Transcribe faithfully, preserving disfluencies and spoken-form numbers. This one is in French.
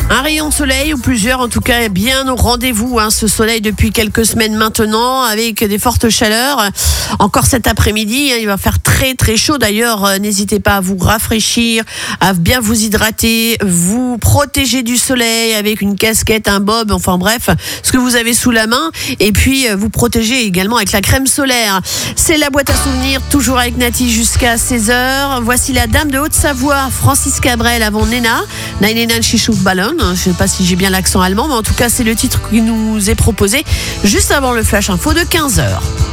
Un rayon de soleil ou plusieurs, en tout cas, bien au rendez-vous. Hein, ce soleil depuis quelques semaines maintenant, avec des fortes chaleurs. Encore cet après-midi, hein, il va faire très très chaud. D'ailleurs, euh, n'hésitez pas à vous rafraîchir, à bien vous hydrater, vous protéger du soleil avec une casquette, un bob, enfin bref, ce que vous avez sous la main. Et puis, euh, vous protéger également avec la crème solaire. C'est la boîte à souvenirs, toujours avec Nati jusqu'à seize heures. Voici la dame de Haute-Savoie, Francis Cabrel, avant Nena. Nena Chichouf Ballon. Je ne sais pas si j'ai bien l'accent allemand, mais en tout cas, c'est le titre qui nous est proposé juste avant le flash info de quinze heures.